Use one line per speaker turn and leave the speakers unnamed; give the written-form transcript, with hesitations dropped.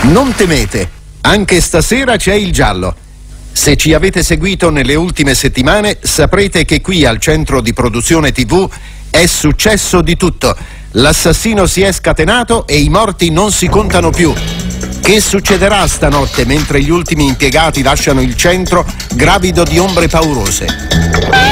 Non temete, anche stasera c'è il giallo. Se ci avete seguito nelle ultime settimane, saprete che qui al centro di produzione TV è successo di tutto. L'assassino si è scatenato e i morti non si contano più. Che succederà stanotte mentre gli ultimi impiegati lasciano il centro gravido di ombre paurose?